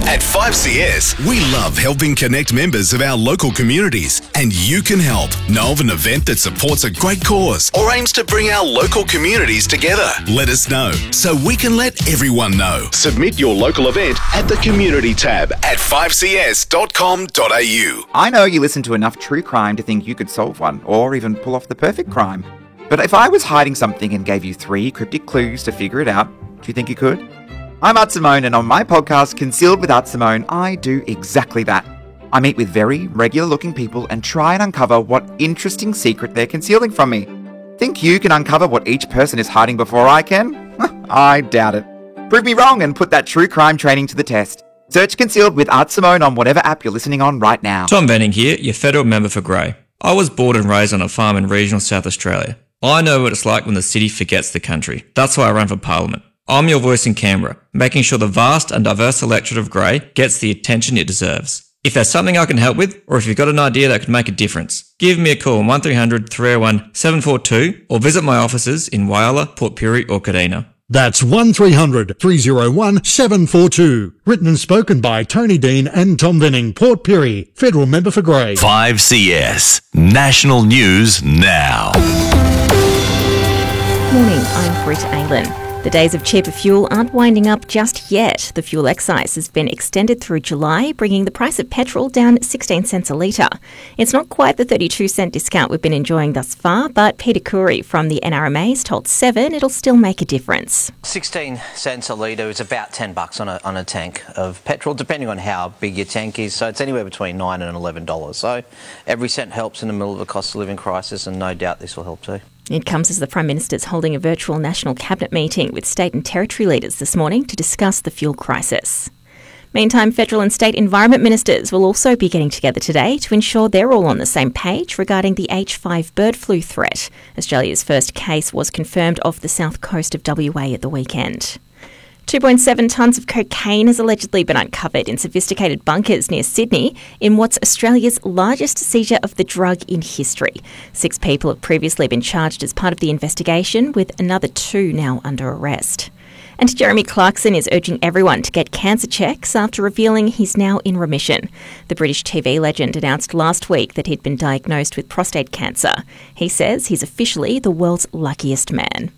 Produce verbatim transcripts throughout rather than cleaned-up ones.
At five C S, we love helping connect members of our local communities, and you can help. Know of an event that supports a great cause or aims to bring our local communities together? Let us know so we can let everyone know. Submit your local event at the Community tab at five c s dot com dot a u. I know you listen to enough true crime to think you could solve one, or even pull off the perfect crime. But if I was hiding something and gave you three cryptic clues to figure it out, do you think you could? I'm Art Simone, and on my podcast, Concealed with Art Simone, I do exactly that. I meet with very regular-looking people and try and uncover what interesting secret they're concealing from me. Think you can uncover what each person is hiding before I can? I doubt it. Prove me wrong and put that true crime training to the test. Search Concealed with Art Simone on whatever app you're listening on right now. Tom Benning here, your federal member for Grey. I was born and raised on a farm in regional South Australia. I know what it's like when the city forgets the country. That's why I run for Parliament. I'm your voice in Canberra, making sure the vast and diverse electorate of Grey gets the attention it deserves. If there's something I can help with, or if you've got an idea that could make a difference, give me a call on one three hundred, three oh one, seven four two or visit my offices in Whyalla, Port Pirie or Kadina. That's one three hundred, three oh one, seven four two. Written and spoken by Tony Dean and Tom Benning, Port Pirie, Federal Member for Grey. five C S, National News Now. Morning, I'm Britt Aylan. The days of cheaper fuel aren't winding up just yet. The fuel excise has been extended through July, bringing the price of petrol down sixteen cents a litre. It's not quite the thirty-two cent discount we've been enjoying thus far, but Peter Curry from the N R M A's told Seven it'll still make a difference. sixteen cents a litre is about ten bucks on a, on a tank of petrol, depending on how big your tank is. So it's anywhere between nine and eleven dollars. So every cent helps in the middle of a cost of living crisis, and no doubt this will help too. It comes as the Prime Minister's holding a virtual National Cabinet meeting with state and territory leaders this morning to discuss the fuel crisis. Meantime, federal and state environment ministers will also be getting together today to ensure they're all on the same page regarding the H five bird flu threat. Australia's first case was confirmed off the south coast of W A at the weekend. two point seven tonnes of cocaine has allegedly been uncovered in sophisticated bunkers near Sydney in what's Australia's largest seizure of the drug in history. Six people have previously been charged as part of the investigation, with another two now under arrest. And Jeremy Clarkson is urging everyone to get cancer checks after revealing he's now in remission. The British T V legend announced last week that he'd been diagnosed with prostate cancer. He says he's officially the world's luckiest man.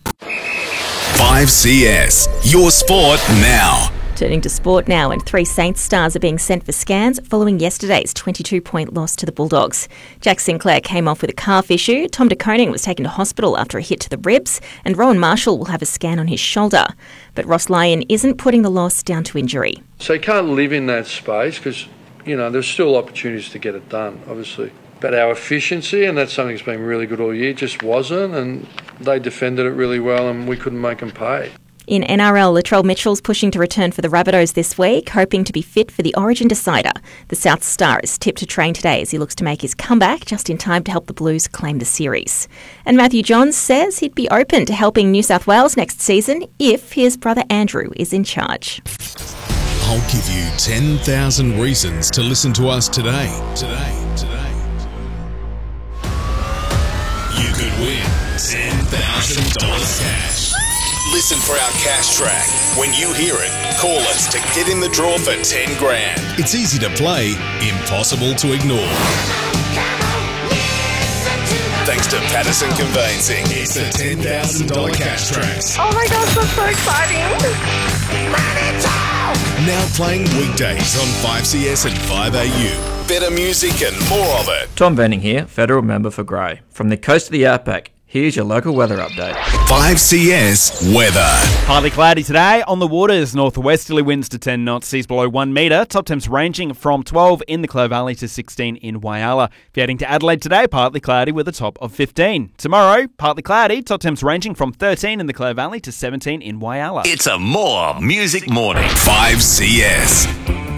five C S, your sport now. Turning to sport now, and three Saints stars are being sent for scans following yesterday's twenty-two point loss to the Bulldogs. Jack Sinclair came off with a calf issue, Tom de Koning was taken to hospital after a hit to the ribs, and Rowan Marshall will have a scan on his shoulder. But Ross Lyon isn't putting the loss down to injury. So you can't live in that space because, you know, there's still opportunities to get it done, obviously. But our efficiency, and that's something that's been really good all year, just wasn't, and they defended it really well and we couldn't make them pay. In N R L, Latrell Mitchell's pushing to return for the Rabbitohs this week, hoping to be fit for the Origin decider. The South Star is tipped to train today as he looks to make his comeback just in time to help the Blues claim the series. And Matthew Johns says he'd be open to helping New South Wales next season if his brother Andrew is in charge. I'll give you ten thousand reasons to listen to us today. Today, today. You could win ten thousand dollars cash. Listen for our cash track. When you hear it, call us to get in the draw for ten grand. It's easy to play, impossible to ignore. Thanks to Patterson Conveyancing, it's the ten thousand dollars cash tracks. Oh my gosh, that's so exciting. Now playing weekdays on five C S and five A U. Better music and more of it. Tom Benning here, federal member for Grey. From the coast of the outback, here's your local weather update. five C S weather. Partly cloudy today on the waters. Northwesterly winds to ten knots, seas below one metre. Top temps ranging from twelve in the Clough Valley to sixteen in Whyalla. If you're heading to Adelaide today, partly cloudy with a top of fifteen. Tomorrow, partly cloudy. Top temps ranging from thirteen in the Clough Valley to seventeen in Whyalla. It's a more music morning. five C S.